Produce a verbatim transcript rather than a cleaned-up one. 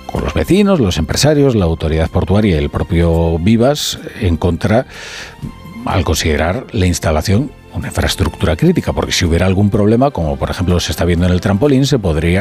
con los vecinos, los empresarios, la autoridad portuaria y el propio Vivas en contra al considerar la instalación una infraestructura crítica, porque si hubiera algún problema, como por ejemplo se está viendo en el trampolín, se podría